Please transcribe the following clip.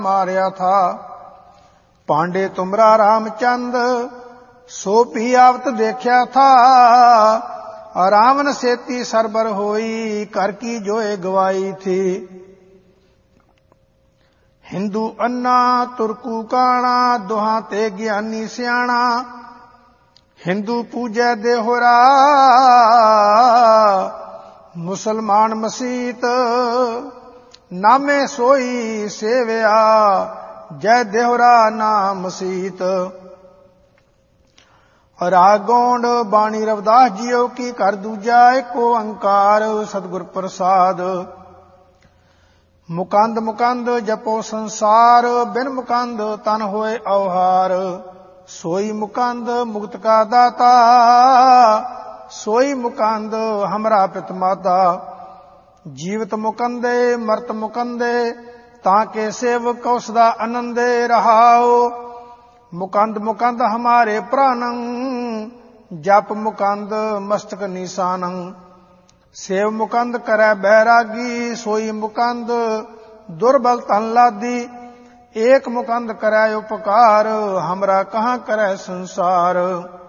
मारया था। पांडे तुमरा रामचंद सो भी आवत देखया था। रावण सेती सरबर होई कर की जोए गवाई थी। हिंदू अन्ना तुर्कू काणा दुहा ते ज्ञानी सियाणा। हिंदू पूजै देहोरा मुसलमान मसीत। नामे सोई सेवया जय देहोरा नाम मसीत। रागौंड बाणी रविदास जियो की कर दूजा एको अंकार सतगुर प्रसाद। मुकंद मुकंद जपो संसार बिन मुकंद तन होए अवहार। सोई मुकंद मुक्त का दाता सोई मुकंद हमरा पित माता। जीवत मुकंदे मरत मुकंदे ताके सेवक उसदा आनंदे रहाओ। मुकंद मुकंद हमारे प्राणं जप मुकंद मस्तक निशानं। सेव मुकंद करे बैरागी सोई मुकंद दुर्बल तन लादी। एक मुकंद करे उपकार हमरा कहाँ करे संसार।